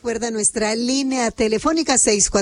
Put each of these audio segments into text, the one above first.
Recuerda nuestra línea telefónica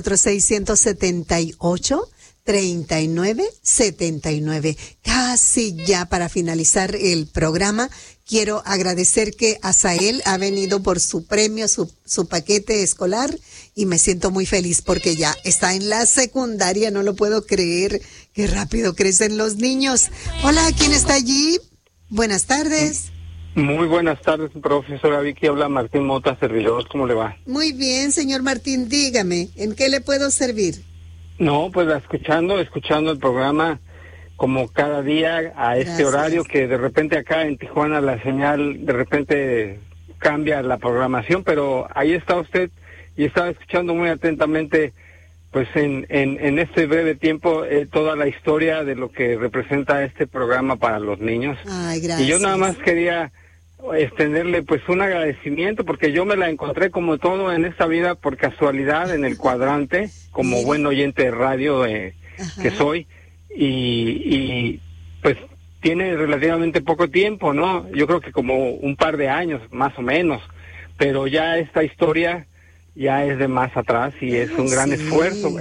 646-178-3979. Casi ya para finalizar el programa, quiero agradecer que Asael ha venido por su premio, su paquete escolar, y me siento muy feliz porque ya está en la secundaria. No lo puedo creer, qué rápido crecen los niños. Hola, ¿quién está allí? Buenas tardes. Muy buenas tardes, profesora Vicky. Habla Martín Mota, servidor. ¿Cómo le va? Muy bien, señor Martín. Dígame, ¿en qué le puedo servir? No, pues escuchando el programa como cada día a este horario, que de repente acá en Tijuana la señal de repente cambia la programación, pero ahí está usted y estaba escuchando muy atentamente pues en este breve tiempo toda la historia de lo que representa este programa para los niños. Ay, gracias. Y yo nada más quería extenderle pues un agradecimiento, porque yo me la encontré como todo en esta vida por casualidad en el cuadrante, como buen oyente de radio que soy, y pues tiene relativamente poco tiempo, ¿no? Yo creo que como un par de años, más o menos, pero ya esta historia ya es de más atrás y es un gran esfuerzo,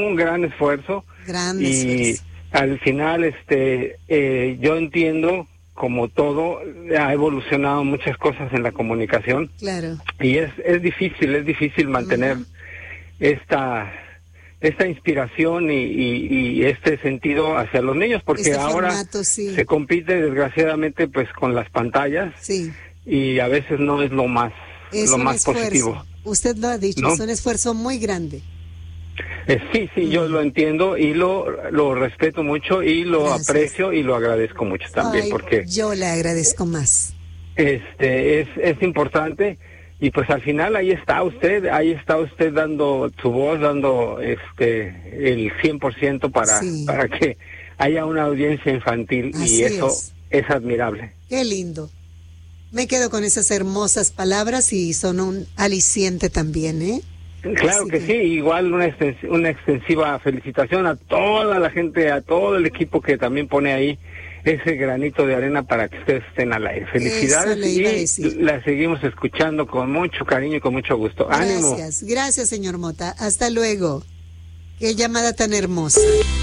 y al final yo entiendo, como todo, ha evolucionado muchas cosas en la comunicación. Claro. Y es difícil mantener esta inspiración y este sentido hacia los niños, porque ahora formato, se compite desgraciadamente pues con las pantallas, y a veces no es lo más positivo. Usted lo ha dicho, ¿no? Es un esfuerzo muy grande. Sí, yo lo entiendo y lo respeto mucho y lo aprecio y lo agradezco mucho también. Porque yo le agradezco más. Es importante, y pues al final ahí está usted dando su voz, dando el 100% para que haya una audiencia infantil. Así, y eso es admirable. Qué lindo. Me quedo con esas hermosas palabras y son un aliciente también, ¿eh? Claro que sí, igual una extensiva felicitación a toda la gente, a todo el equipo que también pone ahí ese granito de arena para que ustedes estén al aire. Felicidades, y la seguimos escuchando con mucho cariño y con mucho gusto. ¡Ánimo! Gracias, señor Mota. Hasta luego. Qué llamada tan hermosa.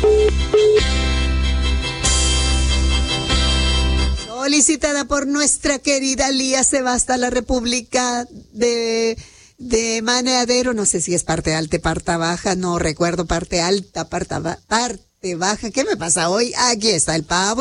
Solicitada por nuestra querida Lía Sebasta, la República de Maneadero, no sé si es parte alta, parte baja, no recuerdo, parte alta, parte baja. ¿Qué me pasa hoy? Aquí está el pavo.